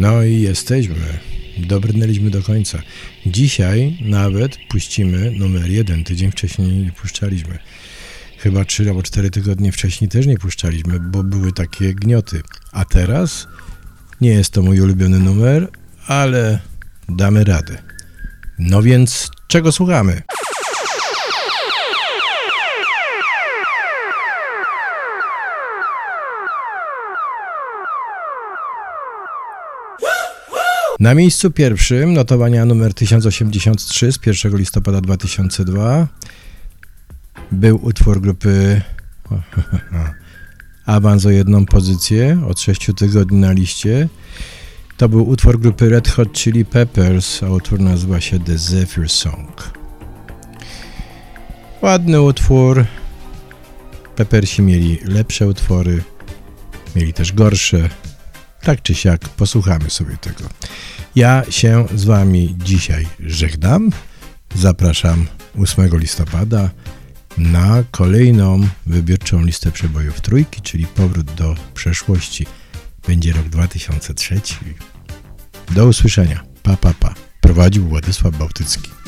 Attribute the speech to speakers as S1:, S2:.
S1: No i jesteśmy. Dobrnęliśmy do końca. Dzisiaj nawet puścimy numer 1. Tydzień wcześniej nie puszczaliśmy. Chyba 3 albo 4 tygodnie wcześniej też nie puszczaliśmy, bo były takie gnioty. A teraz nie jest to mój ulubiony numer, ale damy radę. No więc czego słuchamy? Na miejscu pierwszym notowania numer 1083 z 1 listopada 2002 był utwór grupy awans o 1 pozycję od 6 tygodni na liście. To był utwór grupy Red Hot Chili Peppers, a utwór nazywa się The Zephyr Song. Ładny utwór. Peppersi mieli lepsze utwory, mieli też gorsze. Tak czy siak, posłuchamy sobie tego. Ja się z wami dzisiaj żegnam. Zapraszam 8 listopada na kolejną wybiórczą listę przebojów trójki, czyli powrót do przeszłości. Będzie rok 2003. Do usłyszenia. Pa, pa, pa. Prowadził Władysław Bałtycki.